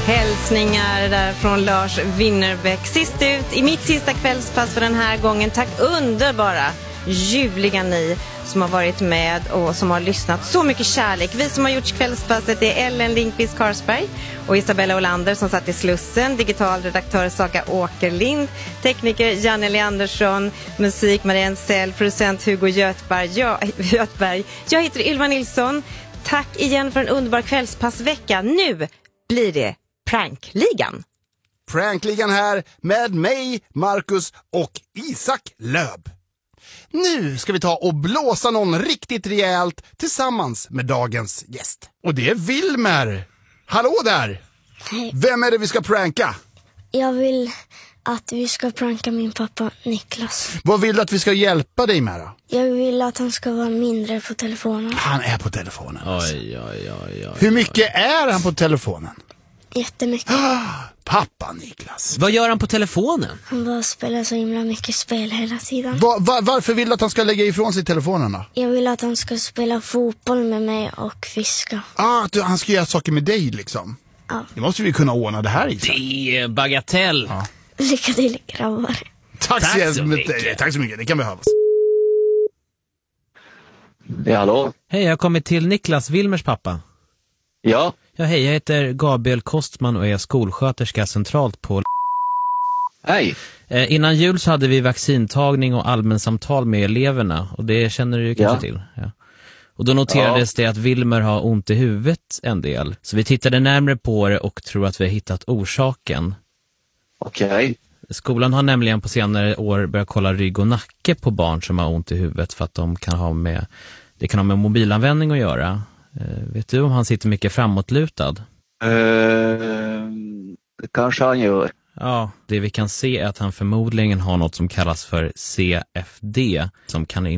Hälsningar där från Lars Winnerbäck. Sist ut i mitt sista kvällspass för den här gången. Tack underbara, ljuvliga ni som har varit med och som har lyssnat. Så mycket kärlek. Vi som har gjort kvällspasset är Ellen Lindqvist Karsberg och Isabella Olander som satt i Slussen. Digital redaktör Saga Åkerlind. Tekniker Janne Andersson. Musik Marianne Sell. Producent Hugo Göthberg. Jag heter Ylva Nilsson. Tack igen för en underbar kvällspassvecka. Nu blir det Prankligan. Prankligan här med mig, Marcus och Isak Löb. Nu ska vi ta och blåsa någon riktigt rejält tillsammans med dagens gäst. Och det är Wilmer. Hallå där! Hej. Vem är det vi ska pranka? Jag vill att vi ska pranka min pappa Niklas. Vad vill du att vi ska hjälpa dig med då? Jag vill att han ska vara mindre på telefonen. Han är på telefonen. Oj. Hur mycket är han på telefonen? Jättemycket. Pappa Niklas. Vad gör han på telefonen? Han bara spelar så himla mycket spel hela tiden. Varför vill du att han ska lägga ifrån sig telefonen då? Jag vill att han ska spela fotboll med mig och fiska. Han ska göra saker med dig liksom. Ja. Det måste vi kunna ordna det här i. Det är bagatell. Ja. Lycka till grabbar. Tack så mycket. mycket. Tack så mycket, det kan behövas. Ja, hallå? Hej, jag har kommit till Niklas, Wilmers pappa. Ja, Ja, hej, jag heter Gabriel Kostman och är skolsköterska centralt på... hej. Innan jul så hade vi vaccintagning och allmänsamtal med eleverna. Och det känner du ju kanske till. Ja. Och då noterades det att Wilmer har ont i huvudet en del. Så vi tittade närmare på det och tror att vi har hittat orsaken. Okej. Skolan har nämligen på senare år börjat kolla rygg och nacke på barn som har ont i huvudet för att det kan ha med mobilanvändning att göra. Vet du om han sitter mycket framåtlutad? Det kanske han gör. Ja, det vi kan se är att han förmodligen har något som kallas för CFD som kan